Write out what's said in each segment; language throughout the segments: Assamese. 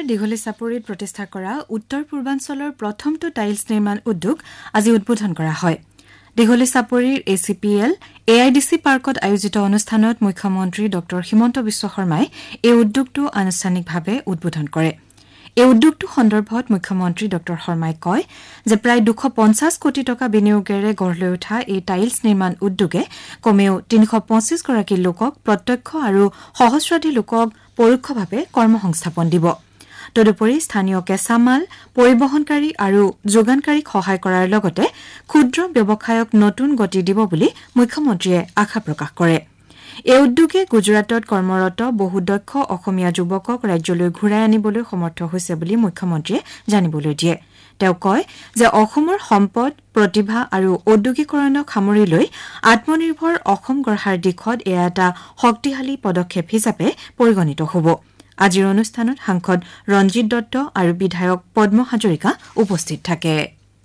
দীঘলী চাপৰিত প্ৰতিষ্ঠা কৰা উত্তৰ পূৰ্বাঞ্চলৰ প্ৰথমটো টাইলছ নিৰ্মাণ উদ্যোগ আজি উদ্বোধন কৰা হয়। দীঘলী চাপৰিৰ ACPL AIDC পাৰ্কত আয়োজিত অনুষ্ঠানত মুখ্যমন্ত্ৰী ড হিমন্ত বিশ্ব শৰ্মাই এই উদ্যোগটো আনুষ্ঠানিকভাৱে উদ্বোধন কৰে। এই উদ্যোগটো সন্দৰ্ভত মুখ্যমন্ত্ৰী ড শৰ্মাই কয় যে প্ৰায় 250 কোটি টকা বিনিয়োগেৰে গঢ় লৈ উঠা এই টাইলছ নিৰ্মাণ উদ্যোগে কমেও 325 গৰাকী লোকক প্ৰত্যক্ষ আৰু সহস্ৰাধিক লোকক পৰোক্ষভাৱে কৰ্মসংস্থাপন দিব। তদুপৰি স্থানীয় কেঁচামাল পৰিবহণকাৰী আৰু যোগানকাৰীক সহায় কৰাৰ লগতে ক্ষুদ্ৰ ব্যৱসায়ক নতুন গতি দিব বুলি মুখ্যমন্ত্ৰীয়ে আশা প্ৰকাশ কৰে। এই উদ্যোগে গুজৰাটত কৰ্মৰত বহু দক্ষ অসমীয়া যুৱকক ৰাজ্যলৈ ঘূৰাই আনিবলৈ সমৰ্থ হৈছে বুলি মুখ্যমন্ত্ৰীয়ে জানিবলৈ দিয়ে। তেওঁ কয় যে অসমৰ সম্পদ, প্ৰতিভা আৰু ঔদ্যোগিকৰণক সামৰি লৈ আত্মনিৰ্ভৰ অসম গঢ়াৰ দিশত এয়া এটা শক্তিশালী পদক্ষেপ হিচাপে পৰিগণিত হ'ব। আজিৰ অনুষ্ঠানত সাংসদ ৰঞ্জিত দত্ত আৰু বিধায়ক পদ্ম হাজৰিকা উপস্থিত থাকে।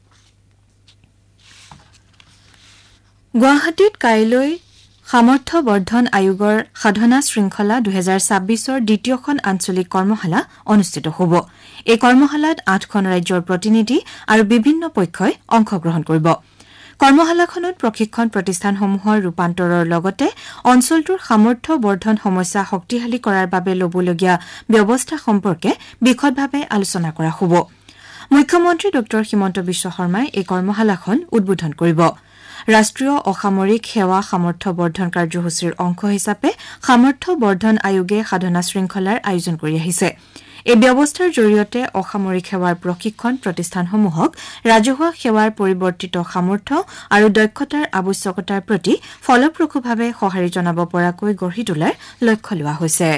গুৱাহাটীত কাইলৈ সামৰ্থ্য বৰ্ধন আয়োগৰ সাধনা শৃংখলা 2026ৰ দ্বিতীয়খন আঞ্চলিক কৰ্মশালা অনুষ্ঠিত হ'ব। এই কৰ্মশালাত 8খন ৰাজ্যৰ প্ৰতিনিধি আৰু বিভিন্ন পক্ষই অংশগ্ৰহণ কৰিব। কৰ্মশালাখনত প্ৰশিক্ষণ প্ৰতিষ্ঠানসমূহৰ ৰূপান্তৰৰ লগতে অঞ্চলটোৰ সামৰ্থ্য বৰ্ধন সমস্যা শক্তিশালী কৰাৰ বাবে ল'বলগীয়া ব্যৱস্থা সম্পৰ্কে বিশদভাৱে আলোচনা কৰা হ'ব। মুখ্যমন্ত্ৰী ড হিমন্ত বিশ্ব শৰ্মাই এই কৰ্মশালাখন উদ্বোধন কৰিব। ৰাষ্ট্ৰীয় অসামৰিক সেৱা সামৰ্থ্য বৰ্ধন কাৰ্যসূচীৰ অংশ হিচাপে সামৰ্থ্য বৰ্ধন আয়োগে সাধনা শৃংখলাৰ আয়োজন কৰি আহিছে। এই ব্যৱস্থাৰ জৰিয়তে অসামৰিক সেৱাৰ প্ৰশিক্ষণ প্ৰতিষ্ঠানসমূহক ৰাজহুৱা সেৱাৰ পৰিৱৰ্তিত সামৰ্থ্য আৰু দক্ষতাৰ আৱশ্যকতাৰ প্ৰতি ফলপ্ৰসূভাৱে সঁহাৰি জনাব পৰাকৈ গঢ়ি তোলাৰ লক্ষ্য লোৱা হৈছে।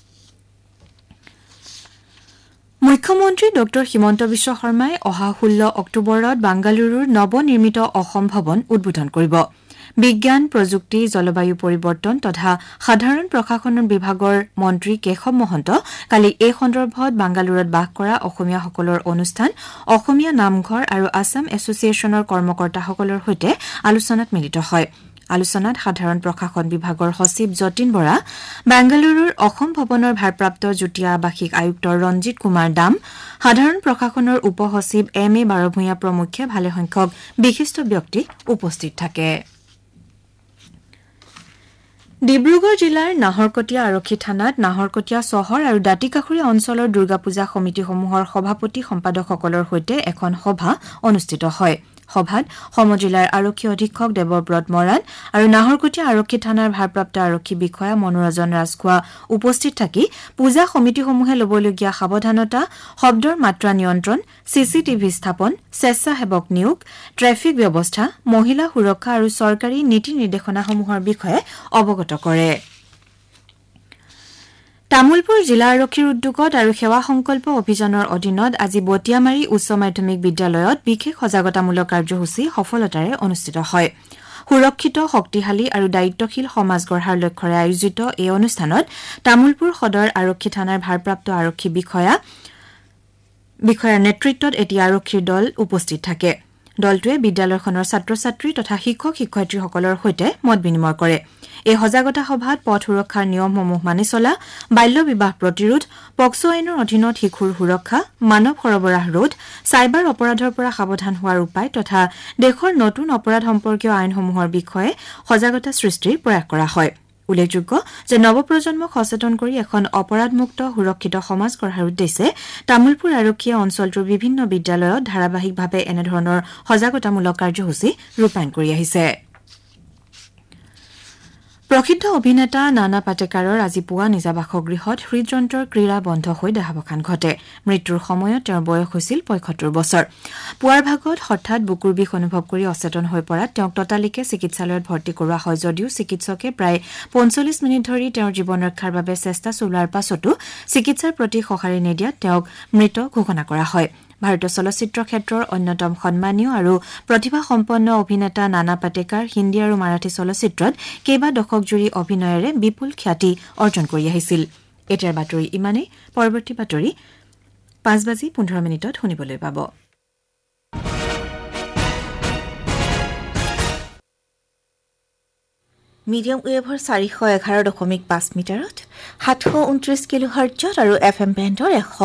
মুখ্যমন্ত্ৰী ড হিমন্ত বিশ্ব শৰ্মাই অহা 16 অক্টোবৰত বাংগালুৰুৰ নৱনিৰ্মিত অসম ভৱন উদ্বোধন কৰিব। বিজ্ঞান, প্ৰযুক্তি, জলবায়ু পৰিৱৰ্তন তথা সাধাৰণ প্ৰশাসন বিভাগৰ মন্ত্ৰী কেশৱ মহন্ত কালি এই সন্দৰ্ভত বাংগালুৰুত বাস কৰা অসমীয়াসকলৰ অনুষ্ঠান অসমীয়া নামঘৰ আৰু আছাম এছচিয়েশ্যনৰ কৰ্মকৰ্তাসকলৰ সৈতে আলোচনাত মিলিত হয়। আলোচনাত সাধাৰণ প্ৰশাসন বিভাগৰ সচিব যতীন বৰা, বাংগালুৰুৰ অসম ভৱনৰ ভাৰপ্ৰাপ্ত যুটীয়া আৱাসিক আয়ুক্ত ৰঞ্জিত কুমাৰ দাম, সাধাৰণ প্ৰশাসনৰ উপ সচিব MA বাৰভূঞা প্ৰমুখ্যে ভালেসংখ্যক বিশিষ্ট ব্যক্তি উপস্থিত থাকে। ডিব্ৰুগড় জিলাৰ নাহৰকটীয়া আৰক্ষী থানাত নাহৰকটীয়া চহৰ আৰু দাঁতিকাষৰীয়া অঞ্চলৰ দুৰ্গা পূজা সমিতিসমূহৰ সভাপতি সম্পাদকসকলৰ সৈতে এখন সভা অনুষ্ঠিত হয়। সভাত সমজিলাৰ আৰক্ষী অধীক্ষক দেৱব্ৰত মৰাণ আৰু নাহৰকটীয়া আৰক্ষী থানাৰ ভাৰপ্ৰাপ্ত আৰক্ষী বিষয়া মনোৰঞ্জন ৰাজখোৱা উপস্থিত থাকি পূজা সমিতিসমূহে ল'বলগীয়া সাৱধানতা, শব্দৰ মাত্ৰা নিয়ন্ত্ৰণ, CCTV স্থাপন, স্বেচ্ছাসেৱক নিয়োগ, ট্ৰেফিক ব্যৱস্থা, মহিলা সুৰক্ষা আৰু চৰকাৰী নীতি নিৰ্দেশনাসমূহৰ বিষয়ে অৱগত কৰে। তামুলপুৰ জিলা আৰক্ষীৰ উদ্যোগত আৰু সেৱা সংকল্প অভিযানৰ অধীনত আজি বটিয়ামাৰী উচ্চ মাধ্যমিক বিদ্যালয়ত বিশেষ সজাগতামূলক কাৰ্যসূচী সফলতাৰে অনুষ্ঠিত হয়। সুৰক্ষিত, শক্তিশালী আৰু দায়িত্বশীল সমাজ গঢ়াৰ লক্ষ্যৰে আয়োজিত এই অনুষ্ঠানত তামুলপুৰ সদৰ আৰক্ষী থানাৰ ভাৰপ্ৰাপ্ত আৰক্ষী বিষয়াৰ নেতৃত্বত এটি আৰক্ষীৰ দল উপস্থিত থাকে। দলটোৱে বিদ্যালয়খনৰ ছাত্ৰ-ছাত্ৰী তথা শিক্ষক-শিক্ষয়িত্ৰীসকলৰ সৈতে মত বিনিময় কৰে। এই সজাগতা সভাত পথ সুৰক্ষাৰ নিয়মসমূহ মানি চলা, বাল্য বিবাহ প্ৰতিৰোধ, পক্সো আইনৰ অধীনত শিশুৰ সুৰক্ষা, মানৱ সৰবৰাহ ৰোধ, চাইবাৰ অপৰাধৰ পৰা সাৱধান হোৱাৰ উপায় তথা দেশৰ নতুন অপৰাধ সম্পৰ্কীয় আইনসমূহৰ বিষয়ে সজাগতা সৃষ্টিৰ প্ৰয়াস কৰা হয়। উল্লেখযোগ্য যে নৱপ্ৰজন্মক সচেতন কৰি এখন অপৰাধমুক্ত সুৰক্ষিত সমাজ গঢ়াৰ উদ্দেশ্যে তামুলপুৰ আৰক্ষীয়ে অঞ্চলটোৰ বিভিন্ন বিদ্যালয়ত ধাৰাবাহিকভাৱে এনেধৰণৰ সজাগতামূলক কাৰ্যসূচী ৰূপায়ণ কৰি আহিছে। প্ৰসিদ্ধ অভিনেতা নানা পাটেকাৰৰ আজি পুৱা নিজা বাসগৃহত হৃদযন্ত্ৰৰ ক্ৰীড়া বন্ধ হৈ দেহাৱসান ঘটে। মৃত্যুৰ সময়ত তেওঁৰ বয়স হৈছিল ৭৫ বছৰ। পুৱাৰ ভাগত হঠাৎ বুকুৰ বিষ অনুভৱ কৰি অচেতন হৈ পৰাত তেওঁক ততালিকে চিকিৎসালয়ত ভৰ্তি কৰোৱা হয় যদিও চিকিৎসকে প্ৰায় ৪৫ মিনিট ধৰি তেওঁৰ জীৱন ৰক্ষাৰ বাবে চেষ্টা চলোৱাৰ পাছতো চিকিৎসাৰ প্ৰতি সঁহাৰি নিদিয়াত তেওঁক মৃত ঘোষণা কৰা হয়। ভাৰতীয় চলচ্চিত্ৰ ক্ষেত্ৰৰ অন্যতম সন্মানীয় আৰু প্ৰতিভাসম্পন্ন অভিনেতা নানা পাটেকাৰ হিন্দী আৰু মাৰাঠী চলচ্চিত্ৰত কেইবা দশকজুৰি অভিনয়েৰে বিপুল খ্যাতি অৰ্জন কৰি আহিছিল। এতিয়াৰ বাতৰি ইমানেই। পৰৱৰ্তী বাতৰি ৫:১৫ শুনিবলৈ পাব। মিডিয়াম ৱেভৰ ৪১১.৫ মিটাৰত ৭২৯ কিলোহাৰ্টজত আৰু FM বেণ্ডৰ